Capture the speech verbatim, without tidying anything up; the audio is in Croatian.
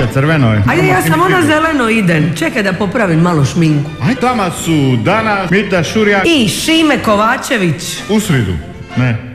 Hoće, crveno je. Ajde, ja samo na zeleno idem. Čekaj da popravim malo šminku. Aj, tama su danas Mita Šurjak I Šime Kovačević. u sridu. Ne.